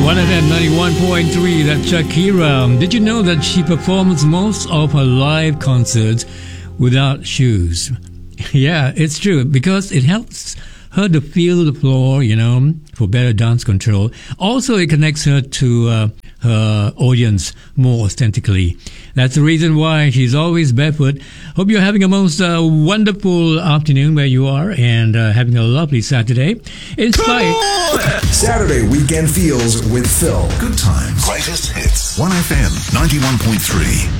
1FM 91.3, that's Shakira. Did you know that she performs most of her live concerts without shoes? Yeah, it's true, because it helps her to feel the floor, for better dance control. Also, it connects her to her audience more authentically. That's the reason why she's always barefoot. Hope you're having a most wonderful afternoon where you are and having a lovely Saturday. Inspired. Saturday Weekend Feels with Phil. Good times. Greatest hits. 1FM 91.3.